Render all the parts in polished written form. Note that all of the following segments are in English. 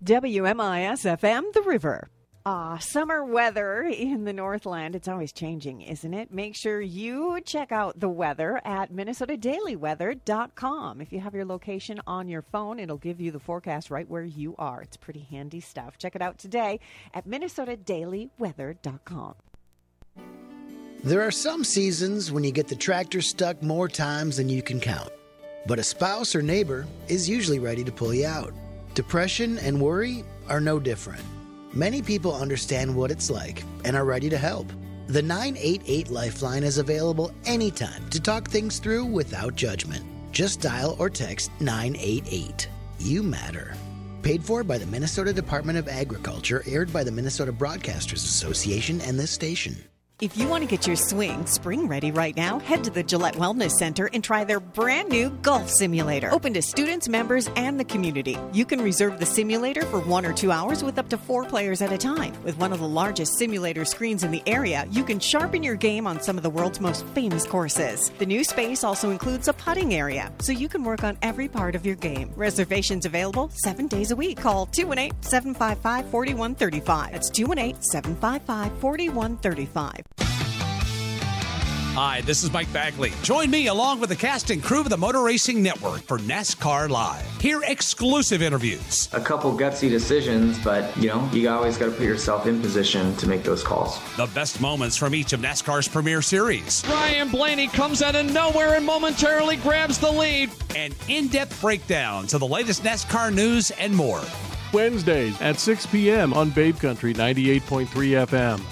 WMIS-FM, The River. Summer weather in the Northland. It's always changing, isn't it? Make sure you check out the weather at MinnesotaDailyWeather.com. If you have your location on your phone, it'll give you the forecast right where you are. It's pretty handy stuff. Check it out today at MinnesotaDailyWeather.com. There are some seasons when you get the tractor stuck more times than you can count. But a spouse or neighbor is usually ready to pull you out. Depression and worry are no different. Many people understand what it's like and are ready to help. The 988 Lifeline is available anytime to talk things through without judgment. Just dial or text 988. You matter. Paid for by the Minnesota Department of Agriculture, aired by the Minnesota Broadcasters Association and this station. If you want to get your swing spring ready right now, head to the Gillette Wellness Center and try their brand new golf simulator. Open to students, members, and the community. You can reserve the simulator for 1 or 2 hours with up to 4 players at a time. With one of the largest simulator screens in the area, you can sharpen your game on some of the world's most famous courses. The new space also includes a putting area, so you can work on every part of your game. Reservations available 7 days a week. Call 218-755-4135. That's 218-755-4135. Hi, this is Mike Bagley. Join me along with the cast and crew of the Motor Racing Network for NASCAR Live. Hear exclusive interviews. A couple gutsy decisions, but, you always got to put yourself in position to make those calls. The best moments from each of NASCAR's premier series. Ryan Blaney comes out of nowhere and momentarily grabs the lead. And in-depth breakdowns of the latest NASCAR news and more. Wednesdays at 6 p.m. on Babe Country 98.3 FM.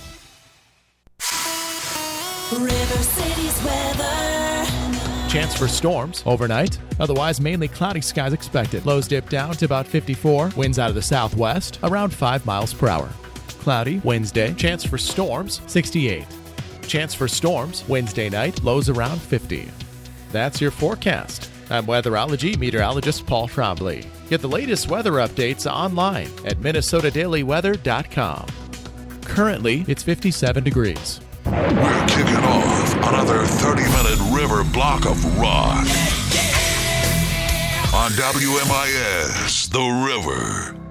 River City's weather. Chance for storms overnight. Otherwise, mainly cloudy skies expected. Lows dip down to about 54. Winds out of the southwest, around 5 miles per hour. Cloudy Wednesday. Chance for storms, 68. Chance for storms Wednesday night. Lows around 50. That's your forecast. I'm weatherology meteorologist Paul Trombley. Get the latest weather updates online at MinnesotaDailyWeather.com. Currently, it's 57 degrees. We're kicking off another 30-minute river block of rock on WMIS, The River.